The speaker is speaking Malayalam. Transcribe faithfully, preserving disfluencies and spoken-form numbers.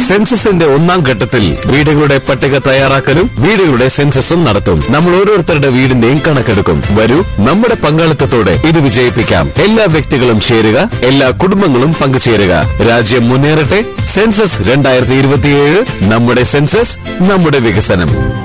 സെൻസസിന്റെ ഒന്നാം ഘട്ടത്തിൽ വീടുകളുടെ പട്ടിക തയ്യാറാക്കലും വീടുകളുടെ സെൻസസും നടത്തും. നമ്മൾ ഓരോരുത്തരുടെ വീടിന്റെയും കണക്കെടുക്കും. വരൂ, നമ്മുടെ പങ്കാളിത്തത്തോടെ ഇത് വിജയിപ്പിക്കാം. എല്ലാ വ്യക്തികളും ചേരുക, എല്ലാ കുടുംബങ്ങളും പങ്കുചേരുക. രാജ്യം മുന്നേറട്ടെ. സെൻസസ് രണ്ടായിരത്തി ഇരുപത്തിയേഴ്, നമ്മുടെ സെൻസസ്, നമ്മുടെ വികസനം.